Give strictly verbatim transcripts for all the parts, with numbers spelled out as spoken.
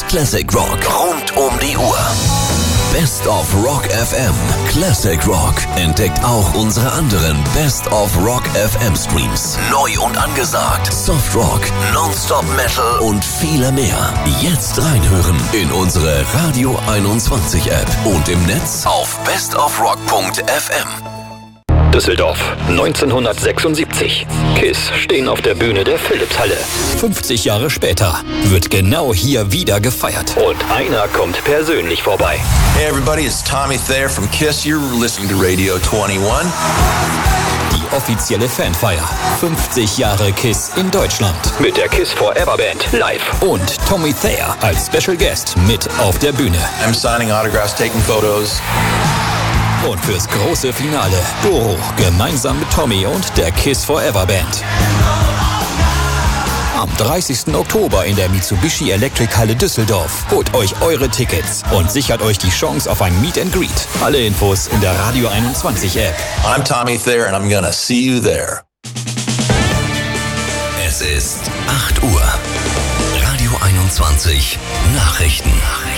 Classic Rock rund um die Uhr. Best of Rock F M. Classic Rock. Entdeckt auch unsere anderen Best of Rock F M Streams. Neu und angesagt. Soft Rock, Nonstop Metal und viele mehr. Jetzt reinhören in unsere Radio einundzwanzig App und im Netz auf bestofrock punkt f m. Düsseldorf, neunzehnhundertsechsundsiebzig. KISS stehen auf der Bühne der Philipshalle. fünfzig Jahre später wird genau hier wieder gefeiert. Und einer kommt persönlich vorbei. Hey everybody, it's Tommy Thayer from KISS. You're listening to Radio einundzwanzig. Die offizielle Fanfeier. fünfzig Jahre KISS in Deutschland. Mit der KISS Forever Band live. Und Tommy Thayer als Special Guest mit auf der Bühne. I'm signing autographs, taking photos. Und fürs große Finale Doro gemeinsam mit Tommy und der KISS Forever Band. Am dreißigsten Oktober in der Mitsubishi Electric Halle Düsseldorf. Holt euch eure Tickets und sichert euch die Chance auf ein Meet and Greet. Alle Infos in der Radio einundzwanzig App. I'm Tommy Thayer and I'm gonna see you there. Es ist acht Uhr. Radio einundzwanzig Nachrichten.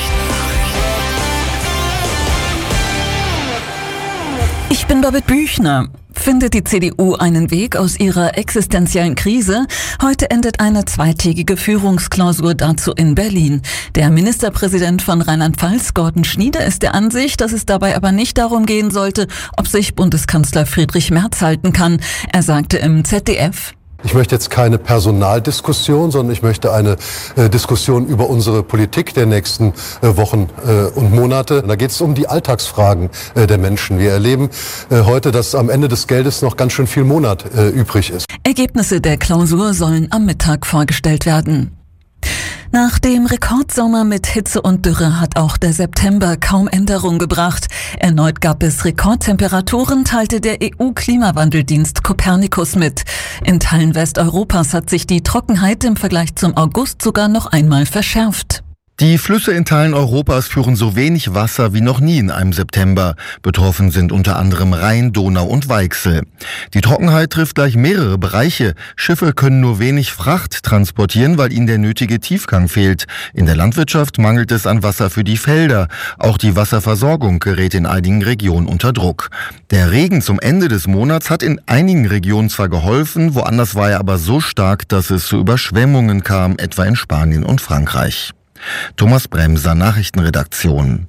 Ich bin Babette Büchner. Findet die C D U einen Weg aus ihrer existenziellen Krise? Heute endet eine zweitägige Führungsklausur dazu in Berlin. Der Ministerpräsident von Rheinland-Pfalz, Gordon Schnieder, ist der Ansicht, dass es dabei aber nicht darum gehen sollte, ob sich Bundeskanzler Friedrich Merz halten kann. Er sagte im Z D F: Ich möchte jetzt keine Personaldiskussion, sondern ich möchte eine äh, Diskussion über unsere Politik der nächsten äh, Wochen äh, und Monate. Da geht es um die Alltagsfragen äh, der Menschen. Wir erleben äh, heute, dass am Ende des Geldes noch ganz schön viel Monat äh, übrig ist. Ergebnisse der Klausur sollen am Mittag vorgestellt werden. Nach dem Rekordsommer mit Hitze und Dürre hat auch der September kaum Änderung gebracht. Erneut gab es Rekordtemperaturen, teilte der E U-Klimawandeldienst Copernicus mit. In Teilen Westeuropas hat sich die Trockenheit im Vergleich zum August sogar noch einmal verschärft. Die Flüsse in Teilen Europas führen so wenig Wasser wie noch nie in einem September. Betroffen sind unter anderem Rhein, Donau und Weichsel. Die Trockenheit trifft gleich mehrere Bereiche. Schiffe können nur wenig Fracht transportieren, weil ihnen der nötige Tiefgang fehlt. In der Landwirtschaft mangelt es an Wasser für die Felder. Auch die Wasserversorgung gerät in einigen Regionen unter Druck. Der Regen zum Ende des Monats hat in einigen Regionen zwar geholfen, woanders war er aber so stark, dass es zu Überschwemmungen kam, etwa in Spanien und Frankreich. Thomas Bremser, Nachrichtenredaktion.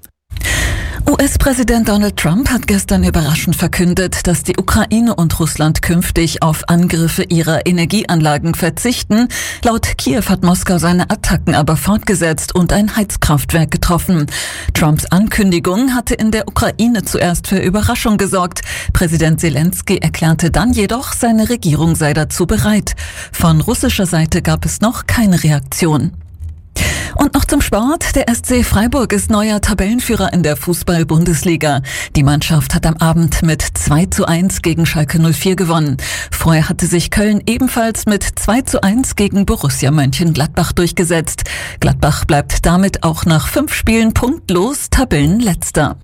U S-Präsident Donald Trump hat gestern überraschend verkündet, dass die Ukraine und Russland künftig auf Angriffe ihrer Energieanlagen verzichten. Laut Kiew hat Moskau seine Attacken aber fortgesetzt und ein Heizkraftwerk getroffen. Trumps Ankündigung hatte in der Ukraine zuerst für Überraschung gesorgt. Präsident Zelensky erklärte dann jedoch, seine Regierung sei dazu bereit. Von russischer Seite gab es noch keine Reaktion. Und noch zum Sport. Der S C Freiburg ist neuer Tabellenführer in der Fußball-Bundesliga. Die Mannschaft hat am Abend mit zwei zu eins gegen Schalke null vier gewonnen. Vorher hatte sich Köln ebenfalls mit zwei zu eins gegen Borussia Mönchengladbach durchgesetzt. Gladbach bleibt damit auch nach fünf Spielen punktlos Tabellenletzter.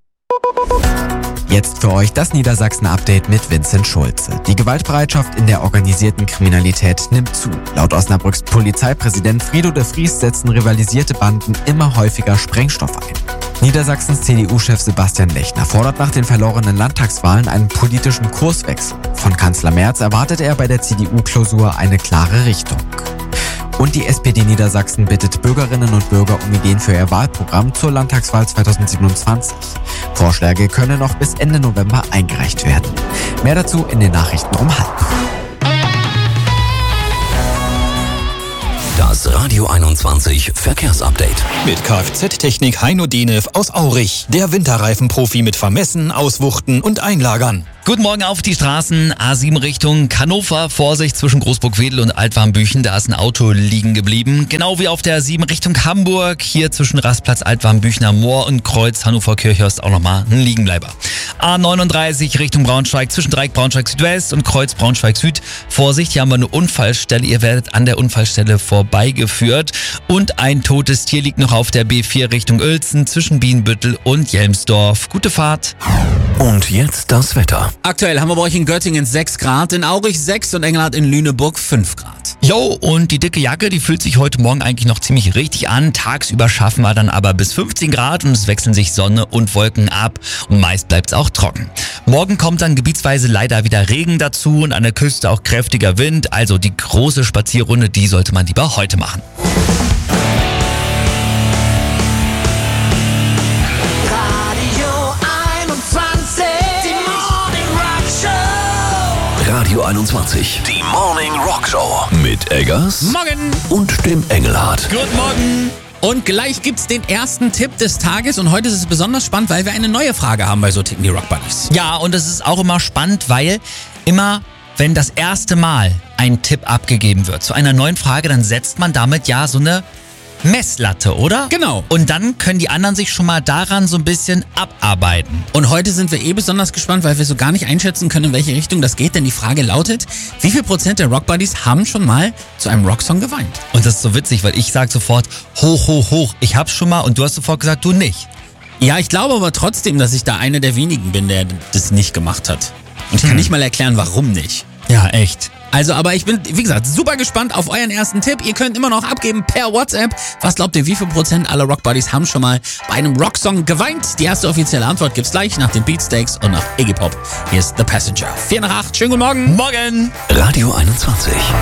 Jetzt für euch das Niedersachsen-Update mit Vincent Schulze. Die Gewaltbereitschaft in der organisierten Kriminalität nimmt zu. Laut Osnabrücks Polizeipräsident Frido de Vries setzen rivalisierte Banden immer häufiger Sprengstoff ein. Niedersachsens C D U-Chef Sebastian Lechner fordert nach den verlorenen Landtagswahlen einen politischen Kurswechsel. Von Kanzler Merz erwartet er bei der C D U-Klausur eine klare Richtung. Und die S P D Niedersachsen bittet Bürgerinnen und Bürger um Ideen für ihr Wahlprogramm zur Landtagswahl zweitausendsiebenundzwanzig. Vorschläge können noch bis Ende November eingereicht werden. Mehr dazu in den Nachrichten um halb. Das Radio einundzwanzig Verkehrsupdate. Mit Kfz-Technik Heino Denev aus Aurich. Der Winterreifenprofi mit Vermessen, Auswuchten und Einlagern. Guten Morgen auf die Straßen. A sieben Richtung Hannover. Vorsicht zwischen Großburg-Wedel und Altwarmbüchen. Da ist ein Auto liegen geblieben. Genau wie auf der A sieben Richtung Hamburg. Hier zwischen Rastplatz Altwarmbüchner Moor und Kreuz Hannover-Kirchhorst auch nochmal ein Liegenbleiber. A neununddreißig Richtung Braunschweig zwischen Dreieck Braunschweig Südwest und Kreuz Braunschweig Süd. Vorsicht, hier haben wir eine Unfallstelle. Ihr werdet an der Unfallstelle vorbeigeführt. Und ein totes Tier liegt noch auf der B vier Richtung Uelzen zwischen Bienenbüttel und Jelmsdorf. Gute Fahrt. Und jetzt das Wetter. Aktuell haben wir bei euch in Göttingen sechs Grad, in Aurich sechs und Engelhardt in Lüneburg fünf Grad. Jo, und die dicke Jacke, die fühlt sich heute Morgen eigentlich noch ziemlich richtig an. Tagsüber schaffen wir dann aber bis fünfzehn Grad und es wechseln sich Sonne und Wolken ab und meist bleibt es auch trocken. Morgen kommt dann gebietsweise leider wieder Regen dazu und an der Küste auch kräftiger Wind. Also die große Spazierrunde, die sollte man lieber heute machen. Radio einundzwanzig, die Morning Rock Show mit Eggers Morgen und dem Engelhardt. Guten Morgen. Und gleich gibt's den ersten Tipp des Tages und heute ist es besonders spannend, weil wir eine neue Frage haben bei So ticken die Rock Buddies. Ja, und es ist auch immer spannend, weil immer, wenn das erste Mal ein Tipp abgegeben wird zu einer neuen Frage, dann setzt man damit ja so eine Messlatte, oder? Genau. Und dann können die anderen sich schon mal daran so ein bisschen abarbeiten. Und heute sind wir eh besonders gespannt, weil wir so gar nicht einschätzen können, in welche Richtung das geht. Denn die Frage lautet, wie viel Prozent der Rock Buddies haben schon mal zu einem Rocksong geweint? Und das ist so witzig, weil ich sage sofort, hoch, hoch, hoch, ich hab's schon mal und du hast sofort gesagt, du nicht. Ja, ich glaube aber trotzdem, dass ich da einer der wenigen bin, der das nicht gemacht hat. Und ich kann nicht mal erklären, warum nicht. Ja, echt. Also, aber ich bin, wie gesagt, super gespannt auf euren ersten Tipp. Ihr könnt immer noch abgeben per WhatsApp. Was glaubt ihr, wie viel Prozent aller Rock Buddies haben schon mal bei einem Rocksong geweint? Die erste offizielle Antwort gibt's gleich nach den Beatsteaks und nach Iggy Pop. Hier ist The Passenger. vier nach acht. Schönen guten Morgen. Morgen. Radio einundzwanzig.